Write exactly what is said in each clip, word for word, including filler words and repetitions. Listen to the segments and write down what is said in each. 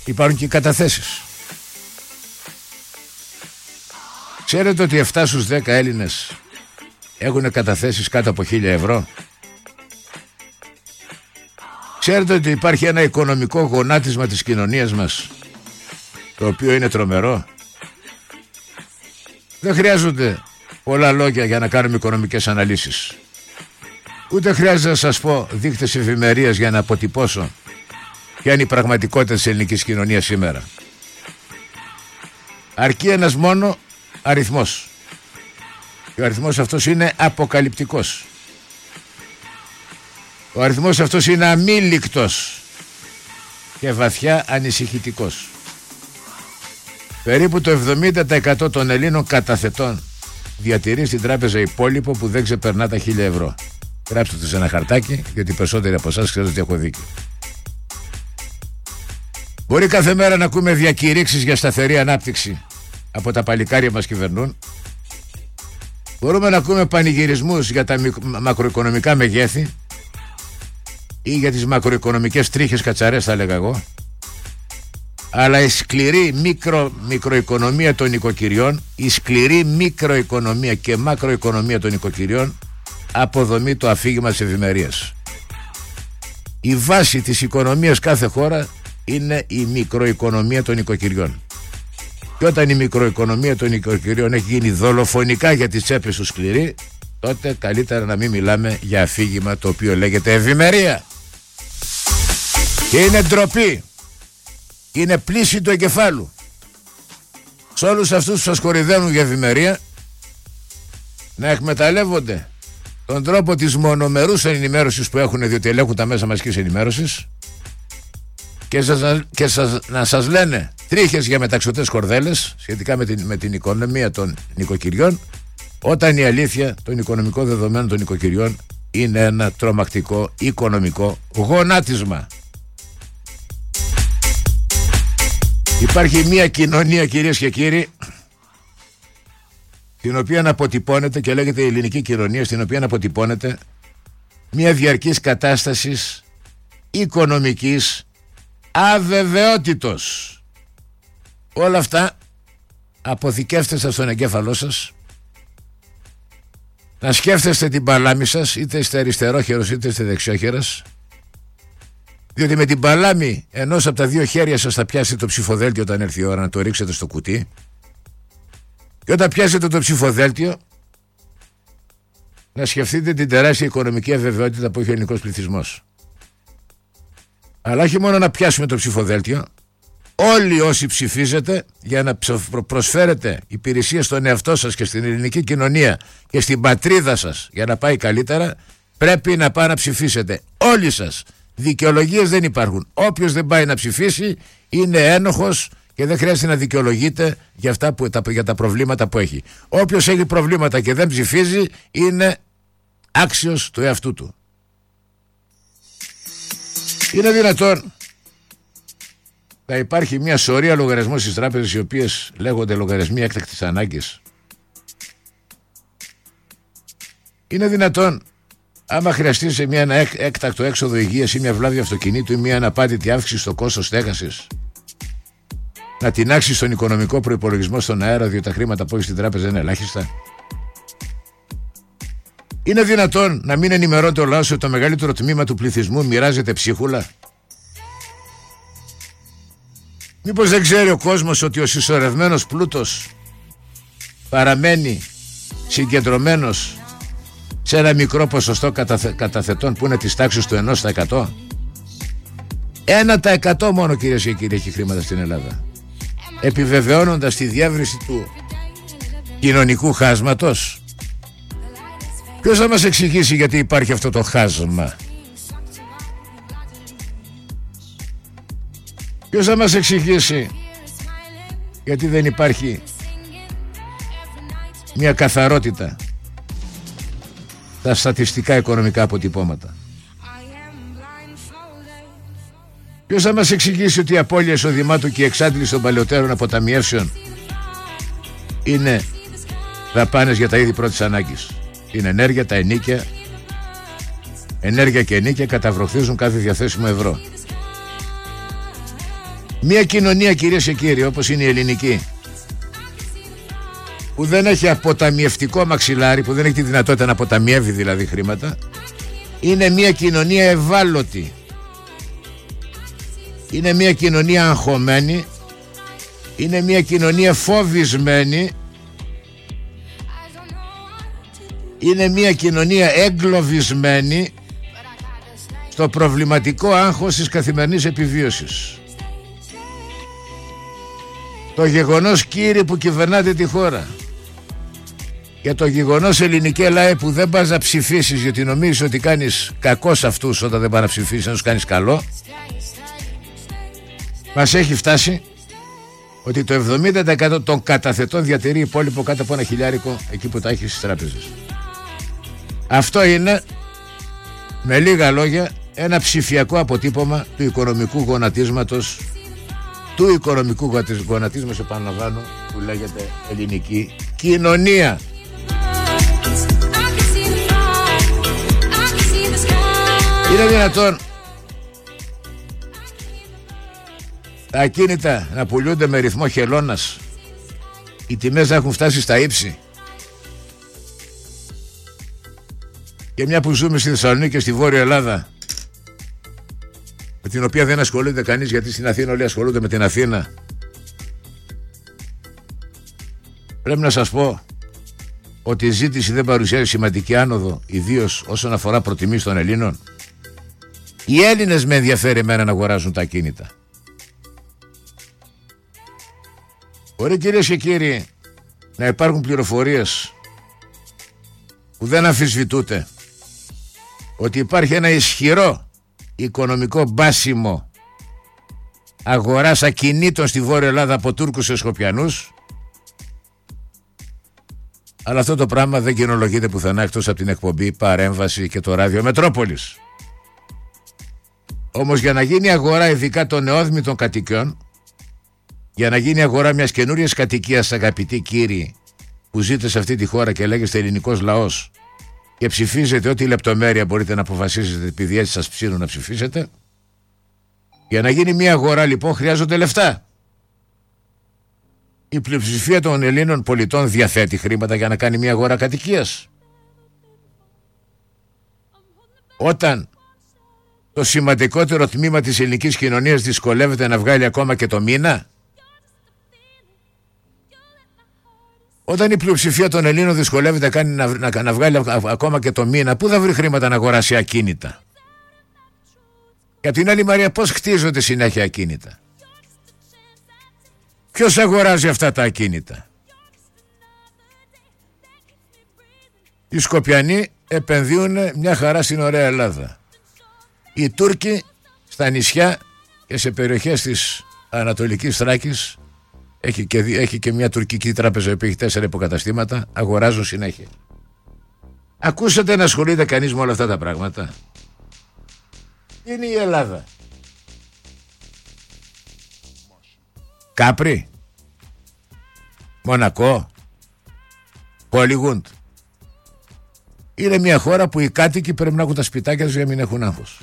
υπάρχουν και οι καταθέσεις. Ξέρετε ότι επτά στους δέκα Έλληνες έχουν καταθέσεις κάτω από χίλια ευρώ. Ξέρετε ότι υπάρχει ένα οικονομικό γονάτισμα της κοινωνίας μας, το οποίο είναι τρομερό. Δεν χρειάζονται πολλά λόγια για να κάνουμε οικονομικές αναλύσεις. Ούτε χρειάζεται να σας πω δείκτες ευημερίας για να αποτυπώσω ποια είναι η πραγματικότητα της ελληνικής κοινωνίας σήμερα. Αρκεί ένας μόνο αριθμός. Και ο αριθμός αυτός είναι αποκαλυπτικός. Ο αριθμός αυτός είναι αμήλικτος και βαθιά ανησυχητικός. Περίπου το εβδομήντα τοις εκατό των Ελλήνων καταθετών διατηρεί στην τράπεζα υπόλοιπο που δεν ξεπερνά τα χίλια ευρώ. Γράψτε το σε ένα χαρτάκι, γιατί οι περισσότεροι από εσάς ξέρετε ότι έχω δίκιο. Μπορεί κάθε μέρα να ακούμε διακηρύξεις για σταθερή ανάπτυξη από τα παλικάρια μας κυβερνούν. Μπορούμε να ακούμε πανηγυρισμούς για τα μακροοικονομικά μεγέθη ή για τις μακροοικονομικές τρίχες κατσαρές, θα έλεγα εγώ. Αλλά η σκληρή μικρο, μικροοικονομία των νοικοκυριών, η σκληρή μικροοικονομία και μακροοικονομία των νοικοκυριών αποδομεί το αφήγημα της ευημερίας. Η βάση της οικονομίας κάθε χώρα είναι η μικροοικονομία των νοικοκυριών. Και όταν η μικροοικονομία των νοικοκυριών έχει γίνει δολοφονικά για τις τσέπες του σκληρή, τότε καλύτερα να μην μιλάμε για αφήγημα το οποίο λέγεται ευημερία. Και είναι ντροπή. Είναι πλήση του εγκεφάλου σε όλους αυτούς που σας κορυδεύουν για ευημερία να εκμεταλλεύονται τον τρόπο της μονομερούς ενημέρωσης που έχουν, διότι ελέγχουν τα μέσα μαζικής ενημέρωσης, και, σας, και σας, να σας λένε τρίχες για μεταξωτές κορδέλες σχετικά με την, με την οικονομία των νοικοκυριών, όταν η αλήθεια των οικονομικών δεδομένων των νοικοκυριών είναι ένα τρομακτικό οικονομικό γονάτισμα. Υπάρχει μια κοινωνία, κυρίες και κύριοι, την οποία αποτυπώνεται και λέγεται η ελληνική κοινωνία, στην οποία αποτυπώνεται μια διαρκής κατάστασης οικονομικής αβεβαιότητος. Όλα αυτά αποθηκεύστε στον εγκέφαλό σας, να σκέφτεστε την παλάμη σας, είτε είστε αριστερόχερος είτε είστε δεξιόχερας, διότι με την παλάμη ενός από τα δύο χέρια σας θα πιάσετε το ψηφοδέλτιο όταν έρθει η ώρα να το ρίξετε στο κουτί, και όταν πιάσετε το ψηφοδέλτιο να σκεφτείτε την τεράστια οικονομική αβεβαιότητα που έχει ο ελληνικός πληθυσμός. Αλλά όχι μόνο να πιάσουμε το ψηφοδέλτιο, όλοι όσοι ψηφίζετε για να προσφέρετε υπηρεσίες στον εαυτό σας και στην ελληνική κοινωνία και στην πατρίδα σας για να πάει καλύτερα, πρέπει να πάει να ψηφίσετε. Όλοι σας. Δικαιολογίες δεν υπάρχουν. Όποιος δεν πάει να ψηφίσει είναι ένοχος και δεν χρειάζεται να δικαιολογείται για, αυτά που, τα, για τα προβλήματα που έχει. Όποιος έχει προβλήματα και δεν ψηφίζει είναι άξιος του εαυτού του. Είναι δυνατόν να υπάρχει μια σωρία λογαριασμών στις τράπεζες, οι οποίες λέγονται λογαριασμοί έκτακτης ανάγκης? Είναι δυνατόν, άμα χρειαστεί σε μια, ένα έκτακτο έξοδο υγείας ή μια βλάβη αυτοκινήτου ή μια αναπάντητη αύξηση στο κόστος στέγασης, να τινάξει στον οικονομικό προϋπολογισμό στον αέρα, διότι τα χρήματα που έχει στην τράπεζα είναι ελάχιστα? Είναι δυνατόν να μην ενημερώνεται ο λαός ότι το μεγαλύτερο τμήμα του πληθυσμού μοιράζεται ψίχουλα? Μήπως δεν ξέρει ο κόσμος ότι ο συσσωρευμένος πλούτος παραμένει συγκεντρωμένος σε ένα μικρό ποσοστό καταθε, καταθετών που είναι της τάξης του ένα τοις εκατό? ένα τοις εκατό μόνο, κυρίες και κύριοι, έχει χρήματα στην Ελλάδα, επιβεβαιώνοντας τη διεύρυνση του κοινωνικού χάσματος. Ποιος θα μας εξηγήσει γιατί υπάρχει αυτό το χάσμα? Ποιος θα μας εξηγήσει γιατί δεν υπάρχει μια καθαρότητα στα στατιστικά οικονομικά αποτυπώματα? Ποιος θα μας εξηγήσει ότι η απώλεια εισοδημάτου και η εξάντληση των παλαιότερων αποταμιεύσεων είναι δαπάνες για τα είδη πρώτης ανάγκης? Την ενέργεια, τα ενοίκια, ενέργεια και ενοίκια καταβροχθίζουν κάθε διαθέσιμο ευρώ. Μια κοινωνία, κυρίες και κύριοι, όπως είναι η ελληνική, που δεν έχει αποταμιευτικό μαξιλάρι, που δεν έχει τη δυνατότητα να αποταμιεύει δηλαδή χρήματα, είναι μια κοινωνία ευάλωτη. Είναι μια κοινωνία αγχωμένη, είναι μια κοινωνία φοβισμένη, είναι μια κοινωνία εγκλωβισμένη στο προβληματικό άγχος της καθημερινής επιβίωσης. Το γεγονός, κύριοι που κυβερνάτε τη χώρα, και το γεγονός, ελληνικέ λαέ, που δεν πας να ψηφίσεις γιατί νομίζεις ότι κάνεις κακό σε αυτούς όταν δεν πας να ψηφίσεις, να τους κάνεις καλό, μας έχει φτάσει ότι το εβδομήντα τοις εκατό των καταθετών διατηρεί υπόλοιπο κάτω από ένα χιλιάρικο εκεί που τα έχει στις τράπεζες. Αυτό είναι, με λίγα λόγια, ένα ψηφιακό αποτύπωμα του οικονομικού γονατίσματος, του οικονομικού γονατίσματος, επαναλαμβάνω, που λέγεται ελληνική κοινωνία. Είναι δυνατόν τα ακίνητα να πουλούνται με ρυθμό χελώνας, οι τιμές να έχουν φτάσει στα ύψη, και μια που ζούμε στη Θεσσαλονίκη και στη Βόρεια Ελλάδα, με την οποία δεν ασχολείται κανείς, γιατί στην Αθήνα όλοι ασχολούνται με την Αθήνα, πρέπει να σας πω ότι η ζήτηση δεν παρουσιάζει σημαντική άνοδο, ιδίως όσον αφορά προτιμήσεις των Ελλήνων. Οι Έλληνες με ενδιαφέρει εμένα να αγοράζουν τα ακίνητα. Μπορεί, κυρίες και κύριοι, να υπάρχουν πληροφορίες που δεν αμφισβητούνται ότι υπάρχει ένα ισχυρό οικονομικό μπάσιμο αγοράς ακινήτων στη Βόρεια Ελλάδα από Τούρκους και Σκοπιανούς, αλλά αυτό το πράγμα δεν κοινολογείται πουθενά εκτός από την εκπομπή Παρέμβαση και το ράδιο Μετρόπολης. Όμως για να γίνει αγορά ειδικά των νεόδμητων κατοικιών, για να γίνει αγορά μιας καινούριας κατοικίας, αγαπητοί κύριοι που ζείτε σε αυτή τη χώρα και λέγεστε ελληνικός λαός και ψηφίζετε ό,τι λεπτομέρεια μπορείτε να αποφασίσετε επειδή έτσι σας ψήνουν να ψηφίσετε, για να γίνει μια αγορά λοιπόν χρειάζονται λεφτά. Η πλειοψηφία των Ελλήνων πολιτών διαθέτει χρήματα για να κάνει μια αγορά κατοικίας. Όταν το σημαντικότερο τμήμα της ελληνικής κοινωνίας δυσκολεύεται να βγάλει ακόμα και το μήνα, όταν η πλειοψηφία των Ελλήνων δυσκολεύεται κάνει να, να, να βγάλει ακόμα και το μήνα, πού θα βρει χρήματα να αγοράσει ακίνητα? Και από την άλλη μεριά, πώς χτίζονται συνέχεια ακίνητα? Ποιος αγοράζει αυτά τα ακίνητα? Οι Σκοπιανοί επενδύουν μια χαρά στην ωραία Ελλάδα. Οι Τούρκοι στα νησιά και σε περιοχές της Ανατολικής Θράκης, έχει και, έχει και μια τουρκική τράπεζα που έχει τέσσερα υποκαταστήματα, αγοράζουν συνέχεια. Ακούσατε να ασχολείται κανείς με όλα αυτά τα πράγματα? Είναι η Ελλάδα. Κάπρι, Μονακό, Χόλιγουντ. Είναι μια χώρα που οι κάτοικοι πρέπει να έχουν τα σπιτάκια τους για να μην έχουν άγχος.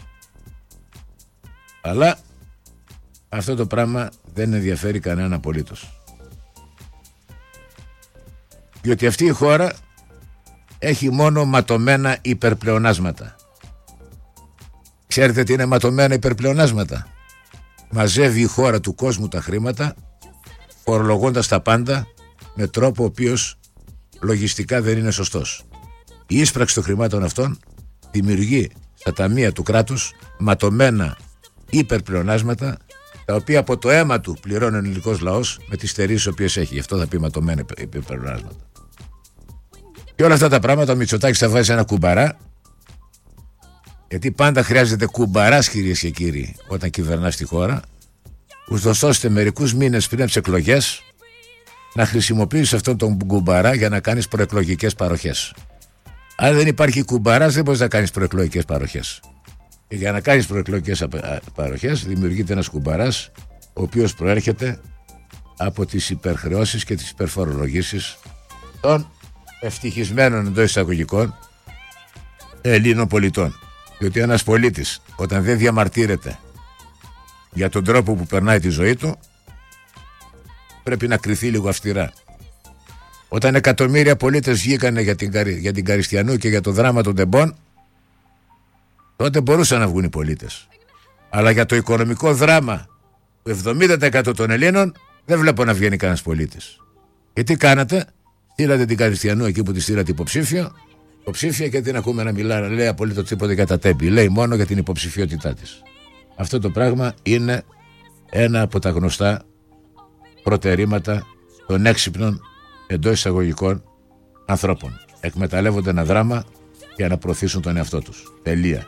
Αλλά αυτό το πράγμα δεν ενδιαφέρει κανέναν απολύτως. Διότι αυτή η χώρα έχει μόνο ματωμένα υπερπλεονάσματα. Ξέρετε τι είναι ματωμένα υπερπλεονάσματα? Μαζεύει η χώρα του κόσμου τα χρήματα, φορολογώντας τα πάντα με τρόπο ο οποίος λογιστικά δεν είναι σωστός. Η ίσπραξη των χρημάτων αυτών δημιουργεί στα ταμεία του κράτους ματωμένα υπερπλεονάσματα, τα οποία από το αίμα του πληρώνει ο ελληνικός λαός με τις στερήσεις τις οποίες έχει. Γι' αυτό θα πει ματωμένα υπερπλεονάσματα. Και όλα αυτά τα πράγματα ο Μητσοτάκης θα βάζει ένα κουμπαρά, γιατί πάντα χρειάζεται κουμπαράς, κυρίες και κύριοι, όταν κυβερνάς τη χώρα, ούτως ώστε μερικούς μήνες πριν από τις εκλογές να χρησιμοποιήσεις αυτόν τον κουμπαρά για να κάνεις προεκλογικές παροχές. Αν δεν υπάρχει κουμπαράς, δεν μπορείς να κάνεις προεκλογικές παροχές. Και για να κάνεις προεκλογικές παροχές δημιουργείται ένας κουμπαράς, ο οποίος προέρχεται από τις υπερχρεώσεις και τις υπερφορολογήσεις των ευτυχισμένων εντός εισαγωγικών Ελλήνων πολιτών. Διότι ένας πολίτης όταν δεν διαμαρτύρεται για τον τρόπο που περνάει τη ζωή του, πρέπει να κριθεί λίγο αυστηρά. Όταν εκατομμύρια πολίτες βγήκανε για την, για την Καριστιανού και για το δράμα των τεμπών, τότε μπορούσαν να βγουν οι πολίτες. Αλλά για το οικονομικό δράμα του εβδομήντα τοις εκατό των Ελλήνων δεν βλέπω να βγαίνει κανένας πολίτης. Και τι κάνατε? Στείλατε την Καριστιανού εκεί που τη στείλατε υποψήφιο, υποψήφια, και την ακούμε να μιλάει, να λέει απολύτως τίποτα για τα τέμπη. Λέει μόνο για την υποψηφιότητά της. Αυτό το πράγμα είναι ένα από τα γνωστά προτερήματα των έξυπνων εντός εισαγωγικών ανθρώπων. Εκμεταλλεύονται ένα δράμα για να προωθήσουν τον εαυτό τους. Τελεία.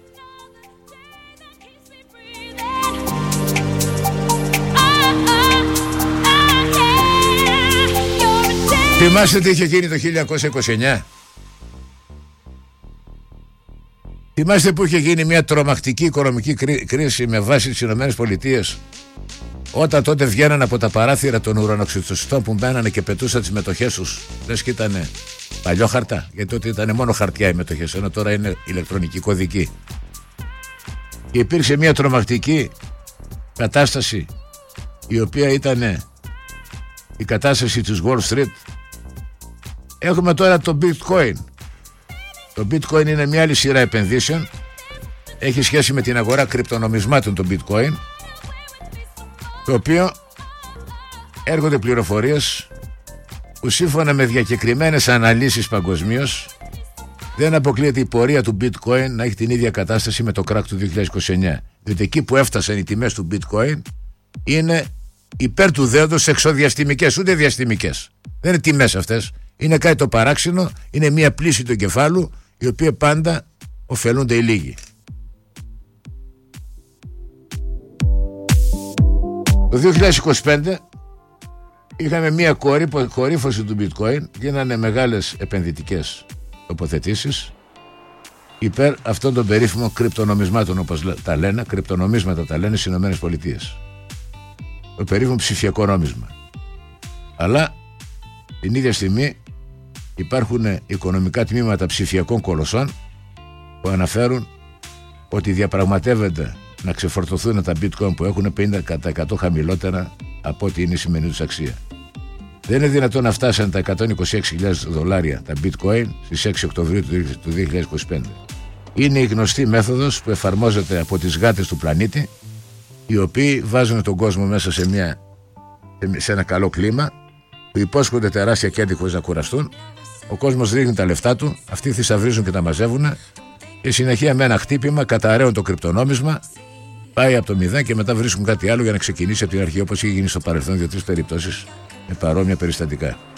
Θυμάστε τι είχε γίνει το χίλια εννιακόσια είκοσι εννιά? Θυμάστε που είχε γίνει μια τρομακτική οικονομική κρίση με βάση τις Ηνωμένες Πολιτείες, όταν τότε βγαίναν από τα παράθυρα των ουρανοξυστοσιστών που μπαίνανε και πετούσαν τις μετοχές τους, λες και ήταν παλιό χαρτά, γιατί τότε ήταν μόνο χαρτιά οι μετοχές, ενώ τώρα είναι ηλεκτρονική κωδική. Και υπήρξε μια τρομακτική κατάσταση, η οποία ήταν η κατάσταση της Wall Street. Έχουμε τώρα το bitcoin. Το bitcoin είναι μια άλλη σειρά επενδύσεων. Έχει σχέση με την αγορά κρυπτονομισμάτων το bitcoin, το οποίο έρχονται πληροφορίες που σύμφωνα με διακεκριμένες αναλύσεις παγκοσμίως δεν αποκλείεται η πορεία του bitcoin να έχει την ίδια κατάσταση με το crack του δύο χιλιάδες είκοσι εννιά. Διότι εκεί που έφτασαν οι τιμές του bitcoin είναι υπέρ του δέοντος εξωδιαστημικές, ούτε διαστημικές. Δεν είναι τιμές αυτές. Είναι κάτι το παράξενο, είναι μια πλήση του εγκεφάλου, η οποία πάντα ωφελούνται οι λίγοι. Το δύο χιλιάδες είκοσι πέντε είχαμε μια κορύφωση του bitcoin, γίνανε μεγάλες επενδυτικές τοποθετήσεις υπέρ αυτών των περίφημων κρυπτονομισμάτων, όπως τα λένε, κρυπτονομίσματα τα λένε στις Ηνωμένες Πολιτείες. Το περίφημο ψηφιακό νόμισμα. Αλλά την ίδια στιγμή υπάρχουν οικονομικά τμήματα ψηφιακών κολοσσών που αναφέρουν ότι διαπραγματεύονται να ξεφορτωθούν τα bitcoin που έχουν πενήντα τοις εκατό χαμηλότερα από ό,τι είναι η σημερινή τους αξία. Δεν είναι δυνατόν να φτάσουν τα εκατόν είκοσι έξι χιλιάδες δολάρια τα bitcoin στις έξι Οκτωβρίου του δύο χιλιάδες είκοσι πέντε. Είναι η γνωστή μέθοδος που εφαρμόζεται από τις γάτες του πλανήτη, οι οποίοι βάζουν τον κόσμο μέσα σε, μια, σε ένα καλό κλίμα, που υπόσχονται τεράστια κέρδη χωρίς να κουραστούν. Ο κόσμος ρίχνει τα λεφτά του, αυτοί θησαυρίζουν και τα μαζεύουν, και συνεχεία με ένα χτύπημα καταραίουν το κρυπτονόμισμα, πάει από το μηδέν και μετά βρίσκουν κάτι άλλο για να ξεκινήσει από την αρχή, όπως είχε γίνει στο παρελθόν δύο-τρεις περιπτώσεις με παρόμοια περιστατικά.